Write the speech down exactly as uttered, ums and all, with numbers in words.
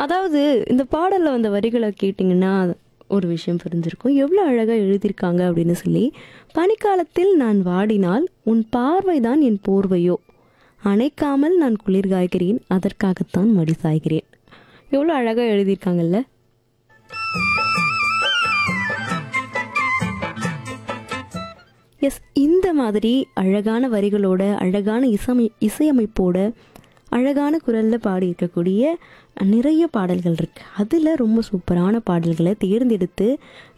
அதாவது இந்த பாடல்ல வந்த வரிகள கேட்டீங்கன்னா, ஒரு விஷயம் புரிஞ்சிருக்கும். எவ்வளோ அழகா எழுதியிருக்காங்க அப்படின்னு சொல்லி. "பனிக்காலத்தில் நான் வாடினால், உன் பார்வைதான் என் போர்வையோ! அணைக்காமல் நான் குளிர் காய்கிறேன், அதற்காகத்தான் மடி சாய்கிறேன்." எவ்வளோ அழகா எழுதியிருக்காங்கல்ல. எஸ், இந்த மாதிரி அழகான வரிகளோட, அழகான இசமை இசையமைப்போட, அழகான குரல்ல பாடியிருக்கக்கூடிய நிறைய பாடல்கள் இருக்கு. அதில் ரொம்ப சூப்பரான பாடல்களை தேர்ந்தெடுத்து